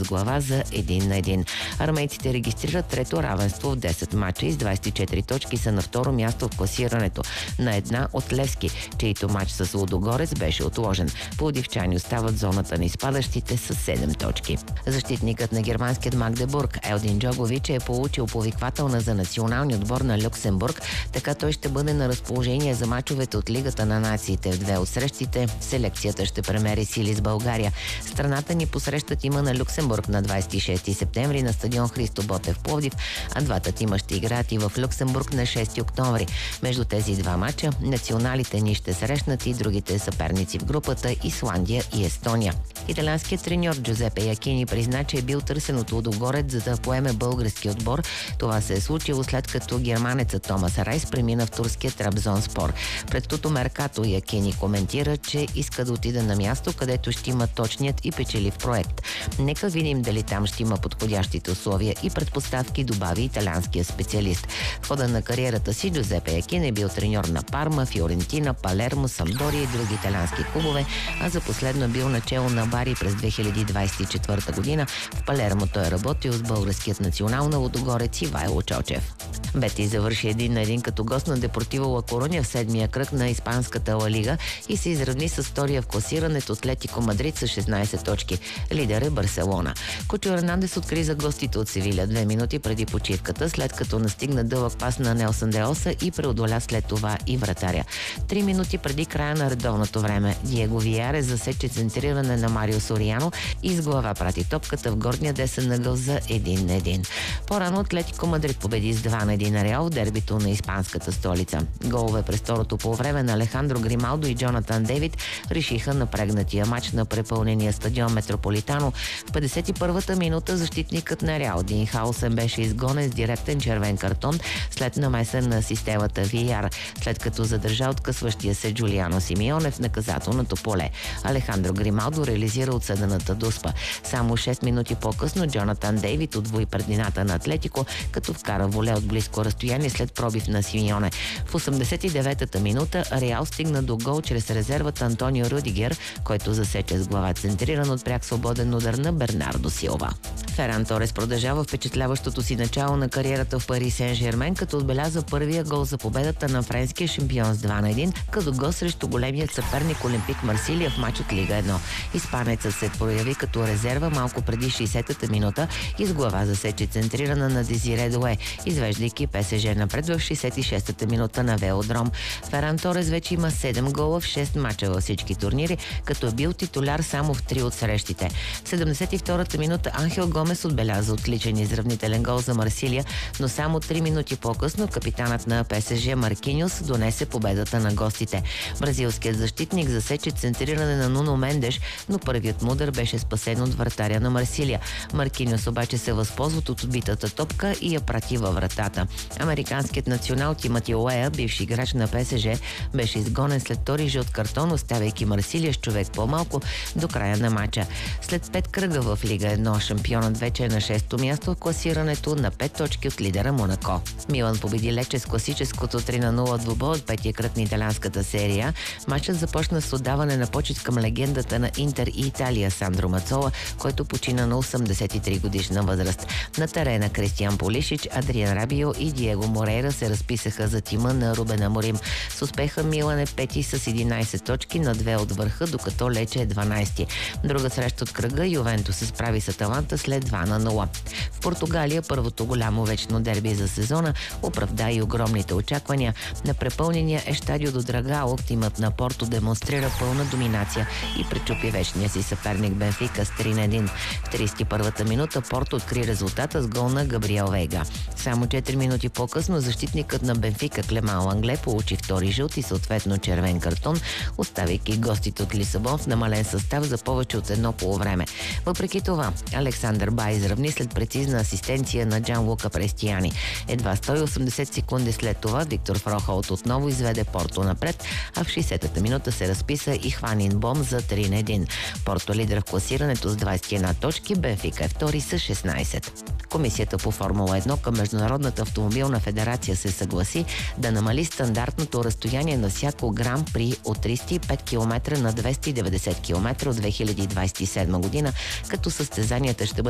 с глава за 1-1. Армейците регистрират трето равенство в 10 мача и с 24 точки са на второ място в класирането, на една от Левски, чийто мач с Лудогорец беше отложен. Пловдивчани остават в зоната на изпадащите с 7 точки. Защитникът на германският Магдебург Елдин Джогович е получил повиквателна за националния отбор на Люксембург, така той ще бъде на разположение за мачовете от Лигата на нациите. В две от срещите селекцията ще премери сили с България. Страната ни посреща тима на Люксембург на 26 септември на стадион Христо Ботев Пловдив, а двата тима ще играят и в Люксембург на 6 октомври. Между тези два мача националите ни ще срещнат и другите съперници в групата Исландия и Естония. Италианският треньор Джузепе Якини призна, че е бил търсен от Лудогорец, за да поеме български отбор. Това се е случило след като германецът Томас Райс премина в турския Трабзонспор. Пред Туто Меркато Якини коментира, че иска да отиде на място, където ще има точният и печелив проект. Нека видим дали там ще има подходящите условия и предпоставки, добави италианския специалист. В хода на кариерата си Джузепе Якини е бил треньор на Парма, Фиорентина, Палермо, Самдория и други италиански клубове, а за последно бил начело на Бари през 2024 година. В Палермо той е работил с българският национал на Лудогорец Ивайло Чочев. Бетис завърши 1-1 като гост на Депортиво Ла Коруня в седмия кръг на испанската Ла Лига и се изравни с втория в класирането Атлетико Мадрид с 16 точки. Лидер е Барселона. Кучо Ернандес откри за гостите от Севиля 2 минути преди почивката, след като настигна дълъг пас на Нелсън де Оса и преодоля след това и вратаря. 3 минути преди края на редовното време Диего Вияре засече центриране на Марио Сориано и с глава прати топката в горния десен ъгъл за 1-1. По-рано Атлетико Мадрид победи с 2-1 на Реал в дербито на испанската столица. Голове през второто полувреме на Алехандро Грималдо и Джонатан Дейвид решиха напрегнатия мач на препълнения стадион Метрополитано. В 51-та минута защитникът на Реал Дин Хаусен беше изгонен с директен червен картон след намеса на системата VAR, след като задържа откъсващия се Джулиано Симеоне в наказателното поле. Алехандро Грималдо реализира отсъдената дуспа. Само 6 минути по-късно Джонатан Дейвид удвои преднината на Атлетико, като вкара воле от близко разстояние след пробив на Симеоне. В 89-та минута Реал стигна до гол чрез резервата Антонио Рудигер, който засече с глава центриран от пряк свободен удар на Бернардо Силва. Феран Торес продължава впечатляващото си начало на кариерата в Пари Сен-Жермен, като отбеляза първия гол за победата на френския шампион с 2-1, като гол срещу големият съперник Олимпик Марсилия в мач от Лига 1. Испанецът се прояви като резерва малко преди 60-та минута и с глава засече центрирана на Дезире Дуе, извеждайки ПСЖ напред в 66-та минута на Велодром. Феран Торес вече има 7 гола в 6 мача във всички турнири, като е бил титуляр само в 3 от срещите. В 72-та минута Анхел Гомес отбеляза отличен изравнителен гол за Марсилия, но само 3 минути по-късно капитанът на ПСЖ Маркиньос донесе победата на гостите. Бразилският защитник засече центриране на Нуно Мендеш, но първият му удар беше спасен от вратаря на Марсилия. Маркиньос обаче се възползва от отбитата топка и я прати във вратата. Американският национал Тимати Уея, бивши играч на ПСЖ, беше изгонен след втори жълт картон, оставяйки Марсилия с човек по-малко до края на матча. След 5 кръга в Лига 1, шампионът вече е на 6-то място в класирането на 5 точки от лидера Монако. Милан победи Лече с класическото 3-0 двубой от петия кръг на италианската серия. Матчът започна с отдаване на почет към легендата на Интер и Италия Сандро Мацола, който почина на 83 годишна възраст. На терена Кристиан Полишич, Адриан Рабио и Диего Морейра се разписаха за тима на Рубен Аморим. С успеха Милан е пети с 11 точки на 2 от върха, докато Лече е 12. Друга среща от кръга Ювентус се справи с Аталанта след 2-0. В Португалия първото голямо вечно дерби за сезона оправда и огромните очаквания. На препълнения Естадио до Драгало тимът на Порто демонстрира пълна доминация и пречупи вечния си съперник Бенфика с 3-1. В 31-та минута Порто откри резултата с гол на Габриел Вейга. Само 4 минути по-късно защитникът на Бенфика Клеман Лангле получи втори жълт и съответно червен картон, оставяйки гостите от Лисабон в намален състав за повече от едно полувреме. Въпреки това, Александър Бай изравни след прецизна асистенция на Джан Лука Престияни. Едва 180 секунди след това Виктор Фрохолт отново изведе Порто напред, а в 60-та минута се разписа и Хванин Бом за 3-1. Порто лидер в класирането с 21 точки, Бенфика е втори с 16. Комисията по Формула 1 към Международната автомобилна федерация се съгласи да намали стандартното разстояние на всяко гран при от 305 км на 290 км от 2027 година, като състезанията ще бъдат